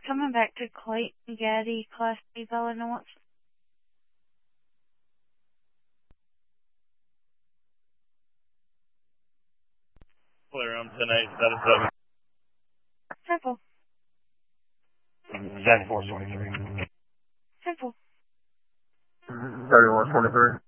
coming back to Clayton Gaddy, Class B Illinois. Clear on 10-8, status 7. Jack 423. 7. 3123.